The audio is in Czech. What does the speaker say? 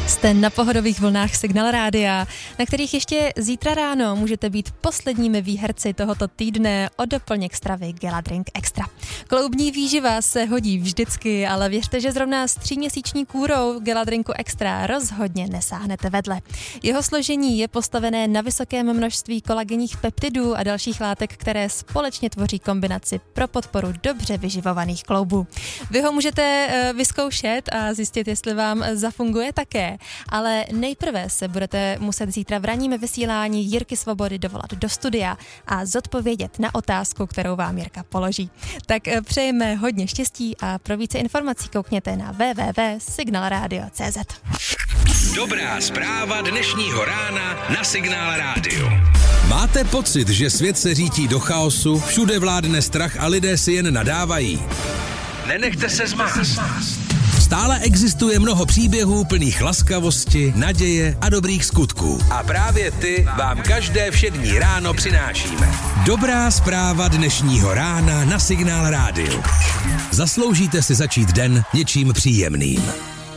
Jste na pohodových vlnách Signál Rádia, na kterých ještě zítra ráno můžete být posledními výherci tohoto týdne o doplněk stravy Geladrink Extra. Kloubní výživa se hodí vždycky, ale věřte, že zrovna s 3měsíční kůrou Geladrinku Extra rozhodně nesáhnete vedle. Jeho složení je postavené na vysokém množství kolagenních peptidů a dalších látek, které společně tvoří kombinaci pro podporu dobře vyživovaných kloubů. Vy ho můžete vyzkoušet a zjistit, jestli vám zafunguje také. Ale nejprve se budete muset zítra v ranním vysílání Jirky Svobody dovolat do studia a zodpovědět na otázku, kterou vám Jirka položí. Tak přejeme hodně štěstí a pro více informací koukněte na www.signalradio.cz. Dobrá zpráva dnešního rána na Signál Rádio. Máte pocit, že svět se řítí do chaosu, všude vládne strach a lidé si jen nadávají? Nenechte se zmást. Stále existuje mnoho příběhů plných laskavosti, naděje a dobrých skutků. A právě ty vám každé všední ráno přinášíme. Dobrá zpráva dnešního rána na Signál Rádiu. Zasloužíte si začít den něčím příjemným.